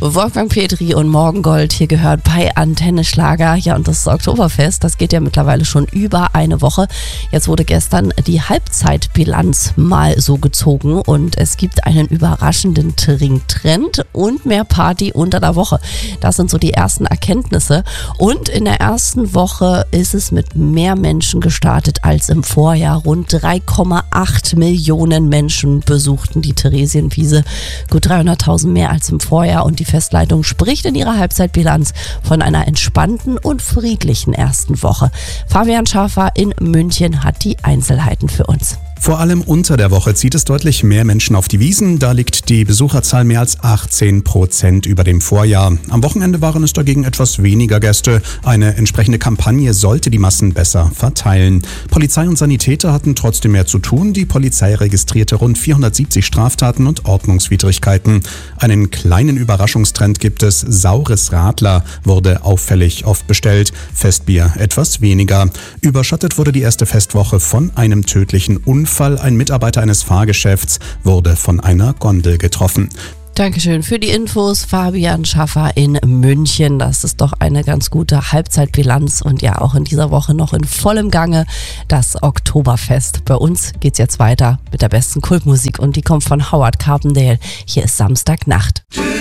Wolfgang Petri und Morgengold hier gehört bei Antenne Schlager. Ja, und das Oktoberfest, das geht ja mittlerweile schon über eine Woche. Jetzt wurde gestern die Halbzeitbilanz mal so gezogen und es gibt einen überraschenden Trinktrend und mehr Party unter der Woche. Das sind so die ersten Erkenntnisse. Und in der ersten Woche ist es mit mehr Menschen gestartet als im Vorjahr. Rund 3,8 Millionen Menschen besuchten die Theresienwiese. Gut 300.000 mehr als im Vorjahr, und die Festleitung spricht in ihrer Halbzeitbilanz von einer entspannten und friedlichen ersten Woche. Fabian Schaffer in München hat die Einzelheiten für uns. Vor allem unter der Woche zieht es deutlich mehr Menschen auf die Wiesn. Da liegt die Besucherzahl mehr als 18% über dem Vorjahr. Am Wochenende waren es dagegen etwas weniger Gäste. Eine entsprechende Kampagne sollte die Massen besser verteilen. Polizei und Sanitäter hatten trotzdem mehr zu tun. Die Polizei registrierte rund 470 Straftaten und Ordnungswidrigkeiten. Einen kleinen Überraschungstrend gibt es. Saures Radler wurde auffällig oft bestellt. Festbier etwas weniger. Überschattet wurde die erste Festwoche von einem tödlichen Unfall. Ein Mitarbeiter eines Fahrgeschäfts wurde von einer Gondel getroffen. Dankeschön für die Infos, Fabian Schaffer in München. Das ist doch eine ganz gute Halbzeitbilanz und ja auch in dieser Woche noch in vollem Gange das Oktoberfest. Bei uns geht's jetzt weiter mit der besten Kultmusik und die kommt von Howard Carpendale. Hier ist Samstagnacht.